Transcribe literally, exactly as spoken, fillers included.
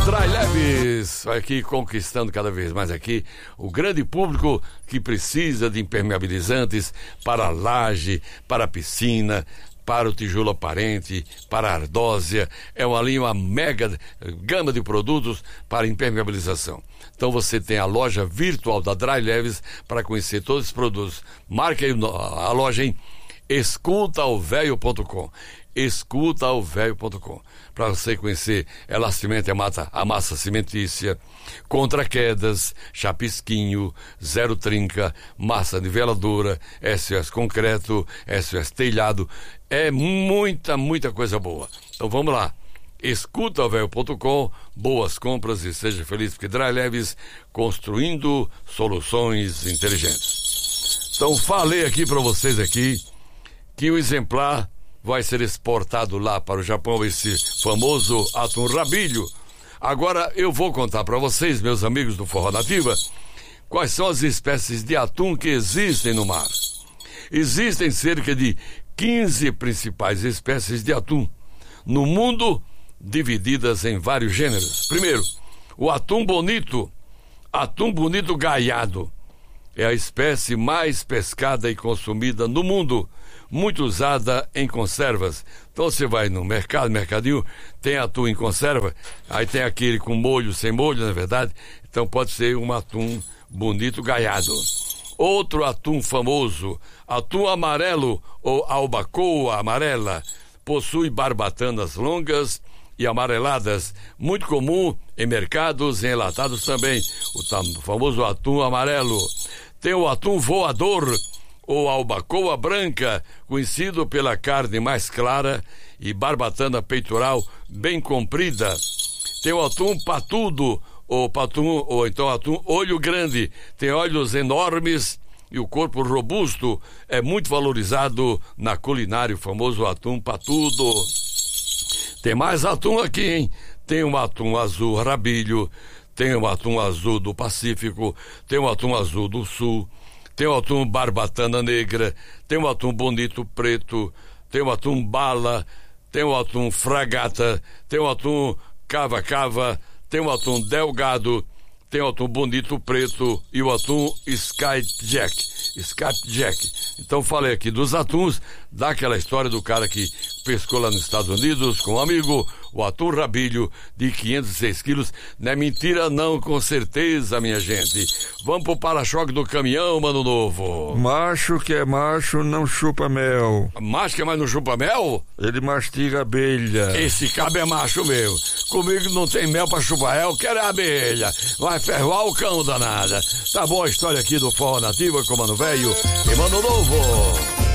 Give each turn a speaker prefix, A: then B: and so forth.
A: Dry Leves, aqui conquistando cada vez mais aqui o grande público que precisa de impermeabilizantes para a laje, para a piscina, para o tijolo aparente, para a ardósia. É uma linha, uma mega gama de produtos para impermeabilização. Então você tem a loja virtual da Dry Leves para conhecer todos os produtos. Marque aí a loja em escuta o velho ponto com. escuta o velho ponto com, para você conhecer Elastamente a massa, a massa cimentícia, contra quedas, chapisquinho, zero trinca, massa niveladora, S O S concreto, S O S telhado. É muita, muita coisa boa. Então vamos lá, escuta o velho ponto com, boas compras e seja feliz, porque Dry Leves, construindo soluções inteligentes. Então falei aqui para vocês aqui que o exemplar vai ser exportado lá para o Japão, esse famoso atum rabilho. Agora eu vou contar para vocês, meus amigos do Forró Nativa, quais são as espécies de atum que existem no mar. Existem cerca de quinze principais espécies de atum no mundo, divididas em vários gêneros. Primeiro, o atum bonito, atum bonito gaiado. É a espécie mais pescada e consumida no mundo, muito usada em conservas. Então você vai no mercado, mercadinho, tem atum em conserva, aí tem aquele com molho, sem molho, na verdade. Então pode ser um atum bonito gaiado. Outro atum famoso, atum amarelo ou albacoa amarela, possui barbatanas longas e amareladas, muito comum em mercados e enlatados também, o famoso atum amarelo. Tem o atum voador, ou albacoa branca, conhecido pela carne mais clara e barbatana peitoral bem comprida. Tem o atum patudo, ou patum, ou então atum olho grande, tem olhos enormes e o corpo robusto, é muito valorizado na culinária, o famoso atum patudo. Tem mais atum aqui, hein? Tem um atum azul rabilho, tem um atum azul do Pacífico, tem um atum azul do Sul, tem o atum barbatana negra, tem o atum bonito preto, tem o atum bala, tem o atum fragata, tem o atum cava-cava, tem o atum delgado, tem o atum bonito preto e o atum skyjack. Skyjack. Então falei aqui dos atuns, daquela história do cara que pescou lá nos Estados Unidos com um amigo, o atum rabilho de quinhentos e seis quilos. Não é mentira não, com certeza, minha gente. Vamos pro para-choque do caminhão, Mano Novo.
B: Macho que é macho não chupa mel.
A: Macho que é mais não chupa mel?
B: Ele mastiga abelha.
A: Esse cabo é macho meu. Comigo não tem mel pra chupar, eu quero a abelha. Vai ferroar o cão danada. Tá boa a história aqui do Forró Nativa com Mano Velho e Mano Novo.